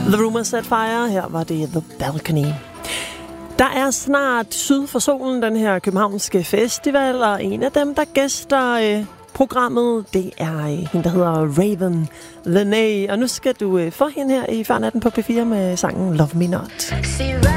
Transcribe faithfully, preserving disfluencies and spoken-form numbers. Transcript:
The Rumors Set Fire. Her var det The Balcony. Der er snart Syd for Solen, den her københavnske festival, og en af dem, der gæster øh, programmet, det er øh, hende, der hedder Raven Lenae. Og nu skal du øh, få hende her i Farnatten på P fire med sangen Love Me Not.